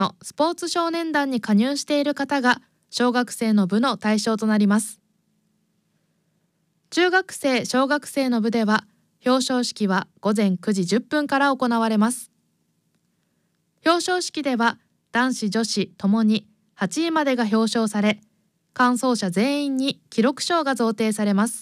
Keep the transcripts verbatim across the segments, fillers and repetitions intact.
のスポーツ少年団に加入している方が小学生の部の対象となります。中学生・小学生の部では表彰式はごぜんくじじゅっぷんから行われます。表彰式では男子女子ともにはちいまでが表彰され、完走者全員に記録賞が贈呈されます。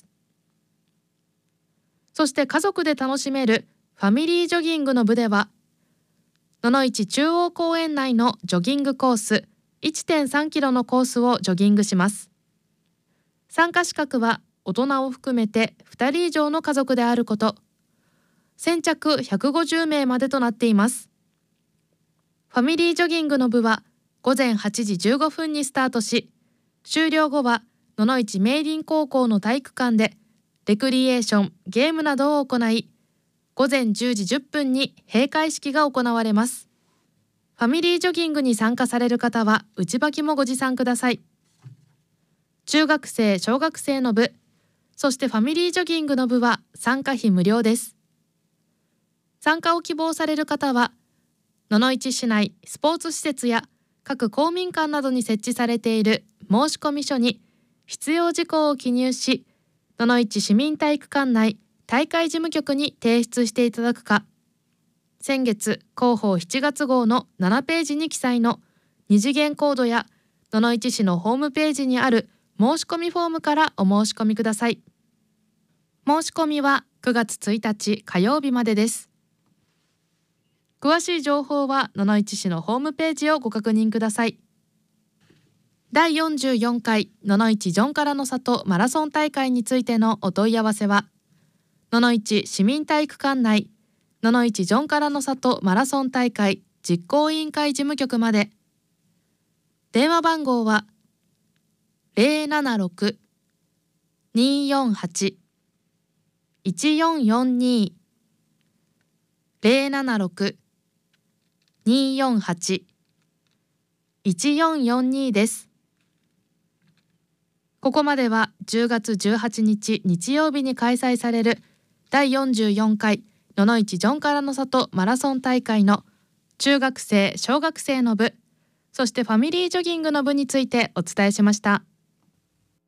そして家族で楽しめるファミリージョギングの部では、野々市中央公園内のジョギングコース いってんさんキロのコースをジョギングします。参加資格は大人を含めてふたり以上の家族であること、先着ひゃくごじゅうめいまでとなっています。ファミリージョギングの部はごぜんはちじじゅうごふんにスタートし、終了後は野々市明林高校の体育館でレクリエーション、ゲームなどを行い、ごぜんじゅうじじゅっぷんに閉会式が行われます。ファミリージョギングに参加される方は内履きもご持参ください。中学生・小学生の部、そしてファミリージョギングの部は参加費無料です。参加を希望される方は、野々市市内スポーツ施設や各公民館などに設置されている申込書に必要事項を記入し、野々市市民体育館内大会事務局に提出していただくか、先月広報しちがつ号のななページに記載の二次元コードや野々市市のホームページにある申し込みフォームからお申し込みください。申し込みはくがつついたち火曜日までです。詳しい情報は野々市市のホームページをご確認ください。だいよんじゅうよんかい野々市ジョンからの里マラソン大会についてのお問い合わせは、野々市市民体育館内野々市ジョンからの里マラソン大会実行委員会事務局まで。電話番号は ゼロななろく にーよんはち いちよんよんに ゼロななろく にーよんはち いちよんよんに です。ここまではじゅうがつじゅうはちにち日曜日に開催されるだいよんじゅうよんかい野々市ジョンからの里マラソン大会の中学生・小学生の部、そしてファミリージョギングの部についてお伝えしました。